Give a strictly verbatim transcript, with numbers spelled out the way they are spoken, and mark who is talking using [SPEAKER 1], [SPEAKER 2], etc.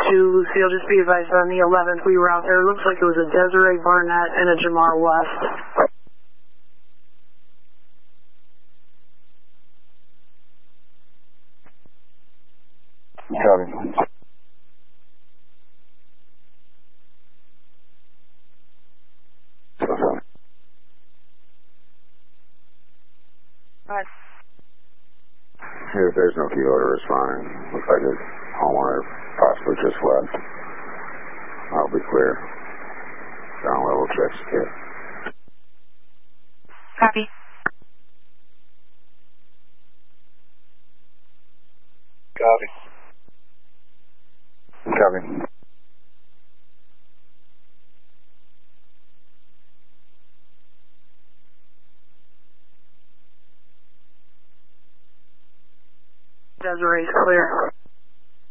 [SPEAKER 1] two, Lucille, just be advised on the eleventh we were out there. It looks like it was a Desiree Barnett and a Jamar West.
[SPEAKER 2] Copy.
[SPEAKER 1] Alright.
[SPEAKER 2] If there's no key order responding, looks like the homeowner possibly just left. I'll be clear. Ground level checks kit.
[SPEAKER 1] Copy.
[SPEAKER 2] Copy. Copy.
[SPEAKER 1] Desiree's clear.